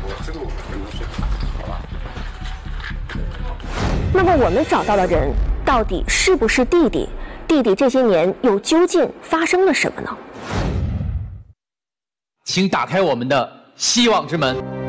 这个我可能是好吧。 那么我们找到的人到底是不是弟弟？弟弟这些年又究竟发生了什么呢？ 请打开我们的希望之门。